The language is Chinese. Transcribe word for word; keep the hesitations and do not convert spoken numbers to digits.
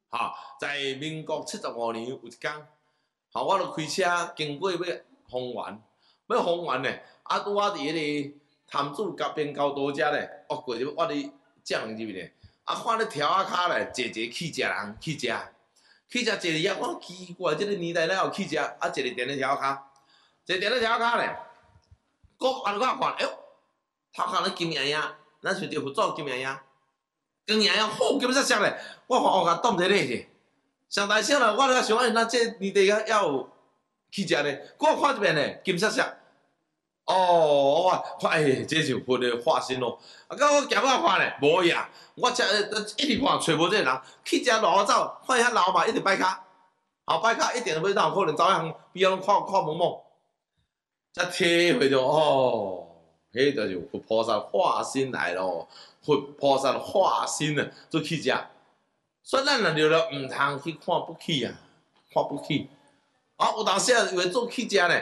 哈，在民国七十五年有一天，哈，我著开车经过要丰原，要丰原咧，啊，拄啊伫迄个潭子甲边高多遮咧，哦，过着我伫降入去咧，啊，看咧条仔骹咧，坐一个去食人去食，去食坐伫遐，我奇怪，即、这个年代哪有去食？啊，坐伫电咧条仔骹，坐电咧条仔骹咧，我按我看，哎呦，头壳咧金影影，咱像着佛祖金影影。光影影好金色色咧，我看我甲挡一个去，上大声啦！我咧想，哎，咱这年代还有去食咧，我看一遍咧，金色色。哦，我看哎，这是佛的化身咯。啊，到我行我看咧，无呀，我只一直看，找无这个人，去食路走，看遐老嘛，一直摆骹，后摆骹一定要哪有可能走一项，比方看看懵懵，才体会着哦，迄就是佛菩萨化身来咯。佛菩萨化身啊，做去食，所以咱若了了，毋通去看不起啊，看不起。啊，有当时啊，以为做去食呢，